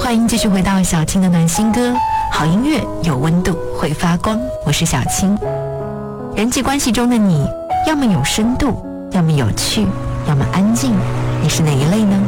欢迎继续回到小青的暖心歌，好音乐有温度，会发光。我是小青。人际关系中的你，要么有深度，要么有趣，要么安静，你是哪一类呢？